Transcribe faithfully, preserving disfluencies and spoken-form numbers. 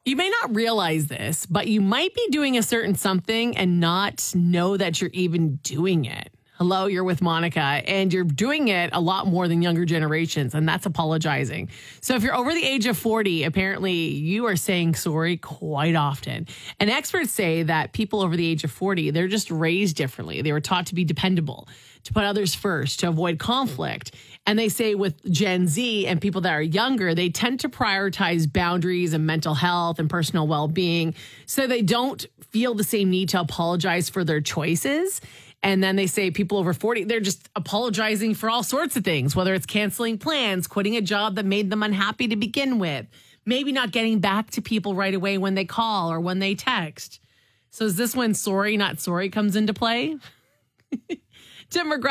You may not realize this, but you might be doing a certain something and not know that you're even doing it. Hello, you're with Monica, and you're doing it a lot more than younger generations, and that's apologizing. So if you're over the age of forty, apparently you are saying sorry quite often. And experts say that people over the age of forty, they're just raised differently. They were taught to be dependable, to put others first, to avoid conflict. And they say with Gen Z and people that are younger, they tend to prioritize boundaries and mental health and personal well-being, so they don't feel the same need to apologize for their choices. And then they say people over forty, they're just apologizing for all sorts of things, whether it's canceling plans, quitting a job that made them unhappy to begin with, maybe not getting back to people right away when they call or when they text. So is this when sorry, not sorry comes into play? Tim McGrath